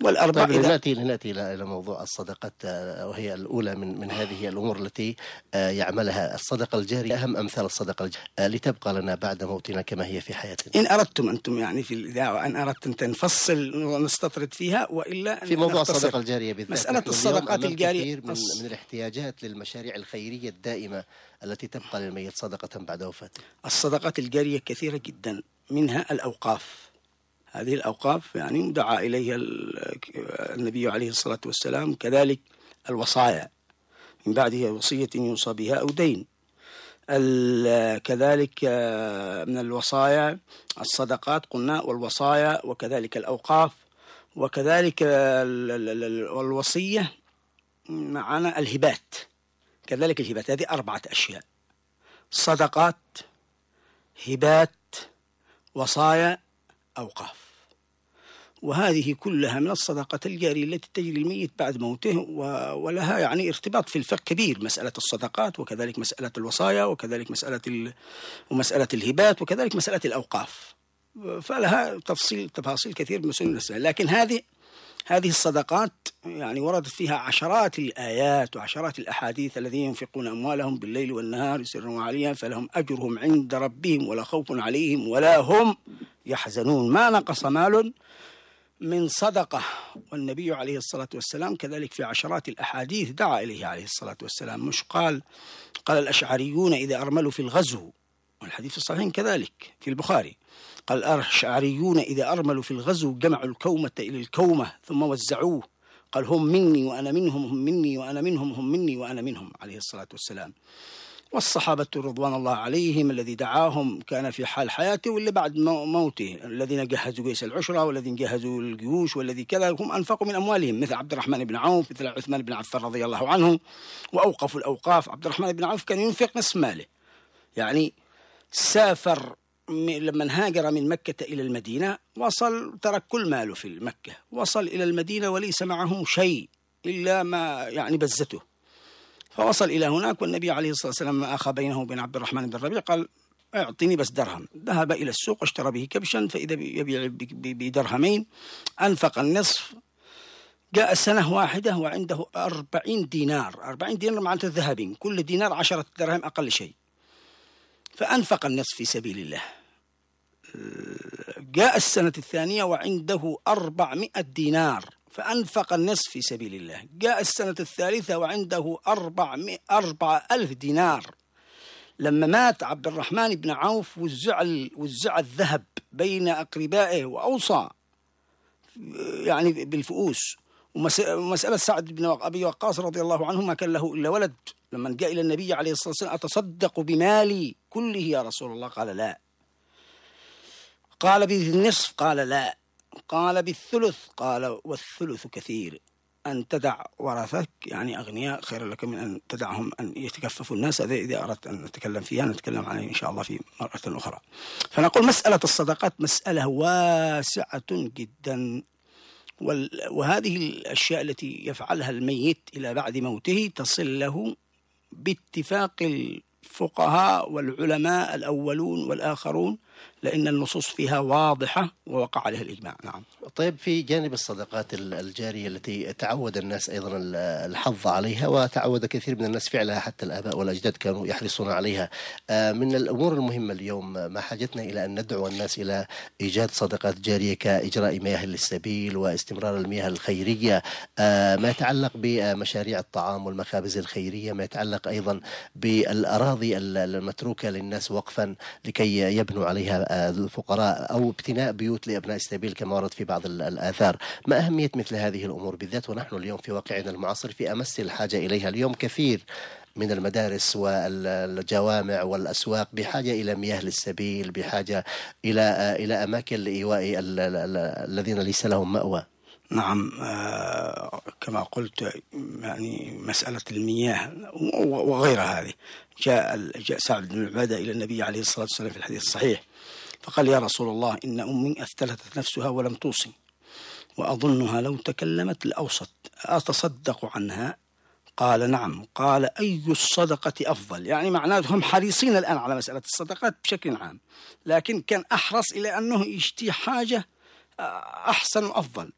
والأربع طيب نأتي إلى موضوع الصدقات، وهي الأولى من هذه الأمور التي يعملها الصدقة الجارية. أهم أمثال الصدقة الجارية لتبقى لنا بعد موتنا كما هي في حياتنا. إن أردتم أنتم يعني في الإذاعة أن أردتم تنفصل ونستطرد فيها، وإلا في موضوع الصدقة الجارية بالذات. مسألة الصدقات الجارية كثير من الاحتياجات للمشاريع الخيرية الدائمة التي تبقى للميت صدقة بعد وفاته. الصدقات الجارية كثيرة جدا، منها الأوقاف. هذه الأوقاف يعني دعا إليها النبي عليه الصلاة والسلام. كذلك الوصايا من بعده وصية يوصى بها أو دين. كذلك من الوصايا الصدقات قلنا، والوصايا، وكذلك الأوقاف، وكذلك الوصية معنا الهبات. كذلك الهبات، هذه 4 أشياء: صدقات، هبات، وصايا، أوقاف. وهذه كلها من الصدقات الجارية التي تجري الميت بعد موته، ولها يعني ارتباط في الفقه كبير، مسألة الصدقات، وكذلك مسألة الوصايا، وكذلك مسألة الهبات، وكذلك مسألة الأوقاف. فلها تفاصيل كثير من سنة. لكن هذه الصدقات يعني وردت فيها عشرات الآيات وعشرات الأحاديث: الذين ينفقون أموالهم بالليل والنهار سرا وعليا فلهم أجرهم عند ربهم ولا خوف عليهم ولا هم يحزنون. ما نقص مال من صدقة. والنبي عليه الصلاة والسلام كذلك في عشرات الأحاديث دعا إليه عليه الصلاة والسلام. مش قال الأشعريون إذا أرملوا في الغزو، والحديث الصحيح كذلك في البخاري، قال الأشعريون إذا أرملوا في الغزو جمعوا الكومة إلى الكومة ثم وزعوه، قال هم مني وأنا منهم، هم مني وأنا منهم، هم مني وأنا منهم عليه الصلاة والسلام. والصحابة رضوان الله عليهم الذي دعاهم كان في حال حياته واللي بعد موته، الذين جهزوا جيش العشرة والذين جهزوا الجيوش والذي كذا، هم أنفقوا من أموالهم، مثل عبد الرحمن بن عوف، مثل عثمان بن عفان رضي الله عنه، وأوقفوا الأوقاف. عبد الرحمن بن عوف كان ينفق نصف ماله، يعني سافر لما هاجر من مكة إلى المدينة، وصل ترك كل ماله في مكة، وصل إلى المدينة وليس معه شيء إلا ما يعني بزته، فوصل إلى هناك. والنبي عليه الصلاة والسلام ما أخى بينه وبين عبد الرحمن بن ربيع قال اعطيني بس درهم. ذهب إلى السوق واشترى به كبشا، فإذا يبيع بدرهمين، أنفق النصف. جاء سنة واحدة وعنده 40 دينار. 40 دينار معناته ذهبين، كل دينار 10 دراهم أقل شيء، فأنفق النصف في سبيل الله. جاء السنة الثانية وعنده 400 دينار، فأنفق النصف في سبيل الله. جاء السنة الثالثة وعنده 4,000 دينار. لما مات عبد الرحمن بن عوف وزع الذهب بين أقربائه، وأوصى يعني بالفؤوس. ومسألة سعد بن أبي وقاص رضي الله عنه ما كان له إلا ولد، لما جاء إلى النبي عليه الصلاة والسلام أتصدق بمالي كله يا رسول الله؟ قال لا. قال بالنصف؟ قال لا. قال بالثلث؟ قال والثلث كثير. أن تدع ورثك يعني أغنياء خير لك من أن تدعهم أن يتكففوا الناس. هذا إذا أردت أن نتكلم فيها نتكلم عنها إن شاء الله في مرة أخرى. فنقول مسألة الصدقات مسألة واسعة جدا، وهذه الأشياء التي يفعلها الميت إلى بعد موته تصل له باتفاق الفقهاء والعلماء الأولون والآخرون، لأن النصوص فيها واضحة ووقع عليها الإجماع. نعم. طيب، في جانب الصدقات الجارية التي تعود الناس أيضا الحظ عليها، وتعود كثير من الناس فعلها، حتى الآباء والأجداد كانوا يحرصون عليها، من الأمور المهمة اليوم ما حاجتنا إلى أن ندعو الناس إلى إيجاد صدقات جارية كإجراء مياه للسبيل واستمرار المياه الخيرية، ما يتعلق بمشاريع الطعام والمخابز الخيرية، ما يتعلق أيضا بالأراضي المتروكة للناس وقفا لكي يبنوا عليها الفقراء، أو ابتناء بيوت لأبناء السبيل كما ورد في بعض الآثار. ما أهمية مثل هذه الأمور بالذات ونحن اليوم في واقعنا المعاصر في أمس الحاجة إليها؟ اليوم كثير من المدارس والجوامع والأسواق بحاجة إلى مياه للسبيل، بحاجة إلى أماكن لإيواء الذين ليس لهم مأوى. نعم، كما قلت يعني مسألة المياه وغيرها هذه. جاء سعد بن عبادة إلى النبي عليه الصلاة والسلام في الحديث الصحيح فقال يا رسول الله إن أمي أفتلتت نفسها ولم توصي، وأظنها لو تكلمت لأوصت، أتصدق عنها؟ قال نعم. قال أي الصدقة أفضل؟ يعني معناتهم حريصين الآن على مسألة الصدقات بشكل عام، لكن كان أحرص إلى أنه يشتي حاجة أحسن وأفضل.